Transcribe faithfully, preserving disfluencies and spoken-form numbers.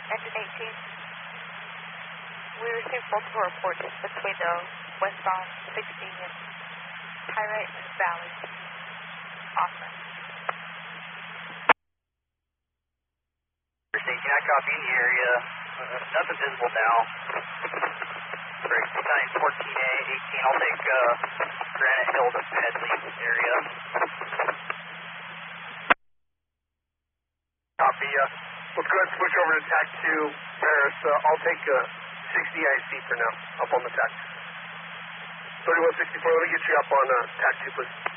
Engine eighteen. We received multiple reports between the westbound sixteen and Pyrite and Valley. Awesome. Station, I copy in the area. Uh, nothing visible now. Break nine fourteen A eighteen. I'll take uh, Granite Hill to Medley area. Copy. Uh, let's go ahead and switch over to T A C two, Paris. Uh, I'll take uh, sixty I C for now, up on the T A C. thirty-one sixty-four, let me get you up on uh, T A C two, please.